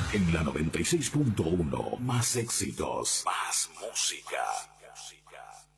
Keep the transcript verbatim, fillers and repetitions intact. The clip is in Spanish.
En la noventa y seis punto uno, más éxitos, más música.